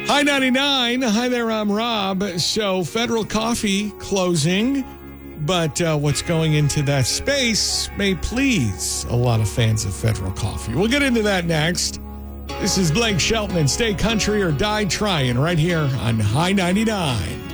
Hi 99. Hi there, I'm Rob. So Federal Coffee closing, but what's going into that space may please a lot of fans of Federal Coffee. We'll get into that next. This is Blake Shelton and Stay Country or Die Trying right here on High 99.